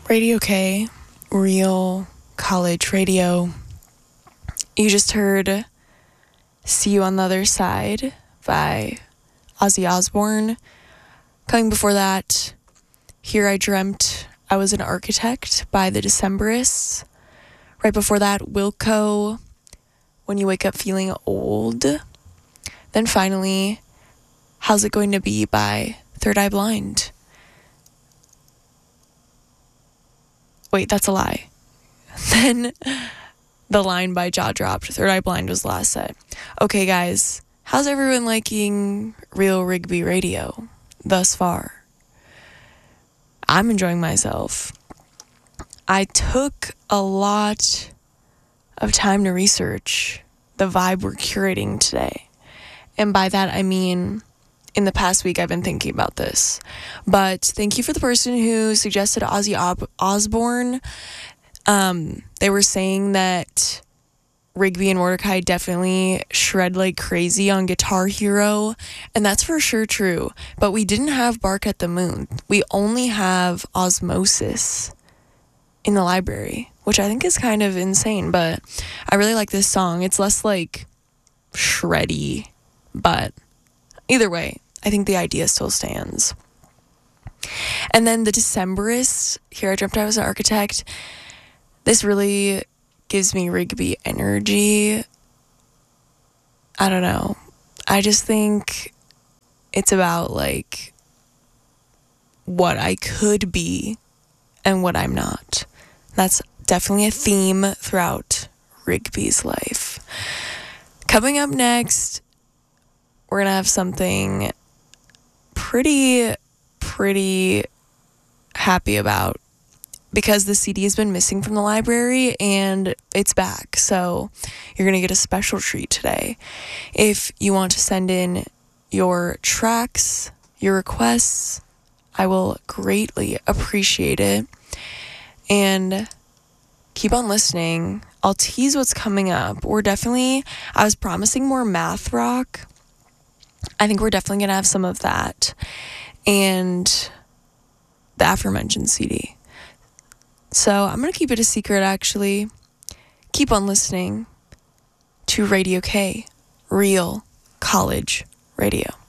Radio K, Real College Radio. You just heard See You on the Other Side by Ozzy Osbourne. Coming before that, Here I Dreamt I Was an Architect by the Decemberists. Right before that, Wilco, When You Wake Up Feeling Old. Then finally, How's It Going to Be by Third Eye Blind. Wait, that's a lie. Then The Line by Jaw Dropped. Third Eye Blind was the last set. Okay, guys, how's everyone liking Real Rigby Radio thus far? I'm enjoying myself. I took a lot of time to research the vibe we're curating today. And by that, I mean, in the past week, I've been thinking about this. But thank you for the person who suggested Ozzy Osbourne. They were saying that Rigby and Mordecai definitely shred like crazy on Guitar Hero, and that's for sure true. But we didn't have Bark at the Moon. We only have Osmosis in the library, which I think is kind of insane, but I really like this song. It's less like shreddy, but either way, I think the idea still stands. And then the Decemberists, Here I Dreamt I Was an Architect. This really gives me Rigby energy. I don't know. I just think it's about like what I could be and what I'm not. That's definitely a theme throughout Rigby's life. Coming up next, we're going to have something pretty happy about, because the CD has been missing from the library and it's back. So you're going to get a special treat today. If you want to send in your tracks, your requests, I will greatly appreciate it. And keep on listening. I'll tease what's coming up. I was promising more math rock. I think we're definitely going to have some of that. And the aforementioned CD. So I'm going to keep it a secret, actually. Keep on listening to Radio K, Real College Radio.